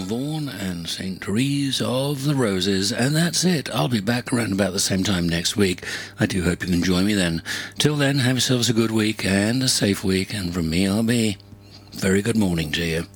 Vaughan and St. Therese of the Roses. And that's it. I'll be back around about the same time next week. I do hope you can join me then. Till then, have yourselves a good week and a safe week. And from me, I'll be very good morning to you.